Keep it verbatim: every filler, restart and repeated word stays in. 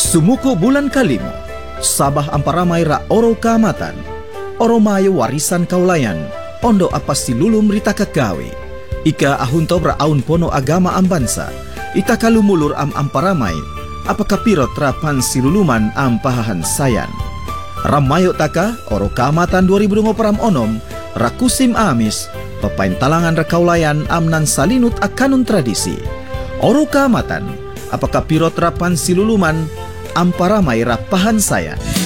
Sumuko bulan kalimo, sabah amparamay ra oro kamatan, oro mayo warisan kaulayan, ondo apas silulum rita kagawe. Ika ahunto ra aun pono agama ambansa, ita kalumulur am amparamay, apakah pirot rapan siluluman am pahahan sayan. Ramayo taka, oro kamatan dua ribu dua puluh onom, rakusim amis, papain talangan ra kaulayan amnan salinut akanun tradisi. Oro kamatan, apakah pirot rapan siluluman amparamay rapahan saya.